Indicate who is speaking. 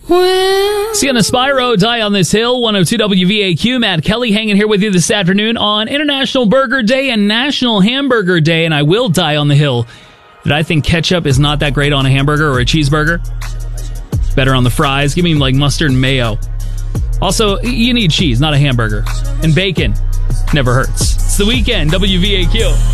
Speaker 1: See on the Spyro, Die on This Hill, 102 WVAQ. Matt Kelly hanging here with you this afternoon on International Burger Day and National Hamburger Day, and I will die on the hill that I think ketchup is not that great on a hamburger or a cheeseburger. Better on the fries. Give me like mustard and mayo. Also, you need cheese, not a hamburger. And bacon never hurts. It's the weekend, WVAQ.